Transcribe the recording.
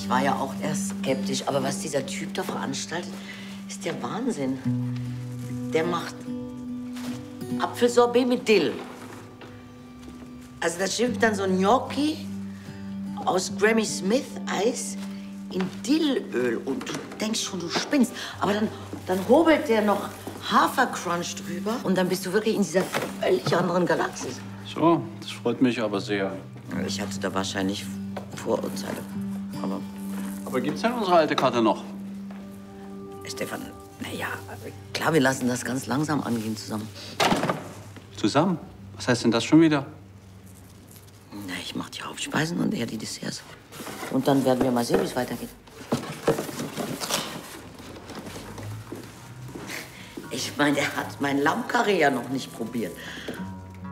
Ich war ja auch erst skeptisch, aber was dieser Typ da veranstaltet, ist der Wahnsinn. Der macht Apfelsorbet mit Dill. Also da schimpft dann so ein Gnocchi aus Granny Smith Eis in Dillöl und du denkst schon, du spinnst. Aber dann hobelt der noch Hafercrunch drüber und dann bist du wirklich in dieser völlig anderen Galaxis. So, das freut mich aber sehr. Ich hatte da wahrscheinlich Vorurteile, Aber gibt's denn unsere alte Karte noch? Stefan, naja, klar, wir lassen das ganz langsam angehen zusammen. Zusammen? Was heißt denn das schon wieder? Na, ich mach die Hauptspeisen und er die Desserts. Und dann werden wir mal sehen, wie es weitergeht. Ich meine, er hat mein Lammkarree ja noch nicht probiert.